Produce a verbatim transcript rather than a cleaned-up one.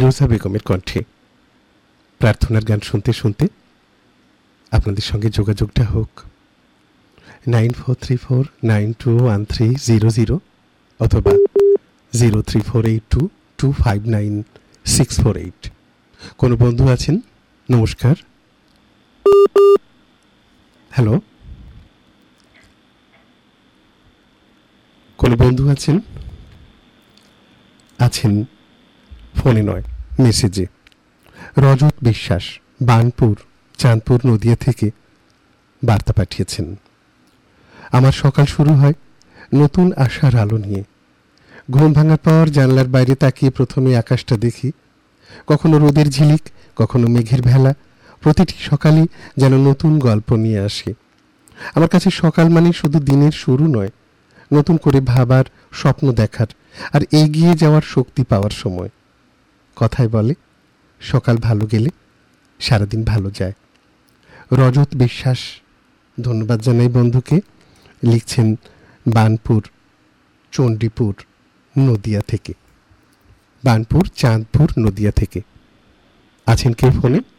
ফিরোজা বেগমের কণ্ঠে প্রার্থনার গান শুনতে শুনতে আপনাদের সঙ্গে যোগাযোগটা হোক nine four three four nine two one three zero zero অথবা zero three four eight two two five nine six four eight. কোনো বন্ধু আছেন? নমস্কার। হ্যালো, কোনো বন্ধু আছেন? আছেন ফোনে নয়, মেসেজে। রজত বিশ্বাস বানপুর চাঁদপুর নদিয়া থেকে বার্তা পাঠিয়েছেন। আমার সকাল শুরু হয় নতুন আশার আলো নিয়ে। ঘুম ভাঙার পর জানলার বাইরে তাকিয়ে প্রথমে আকাশটা দেখি, কখনো রোদের ঝিলিক, কখনো মেঘের ভেলা। প্রতিটি সকালই যেন নতুন গল্প নিয়ে আসে। আমার কাছে সকাল মানে শুধু দিনের শুরু নয়, নতুন করে ভাবার, স্বপ্ন দেখার আর এগিয়ে যাওয়ার শক্তি পাওয়ার সময়। কথায় বলে সকাল ভালো গেলে সারাদিন ভালো যায়। রজত বিশ্বাস। ধন্যবাদ জানাই বন্ধুকে। লিখছেন বানপুর চণ্ডীপুর নদিয়া থেকে। বানপুর চাঁদপুর নদিয়া থেকে। আছেন কে ফোনে?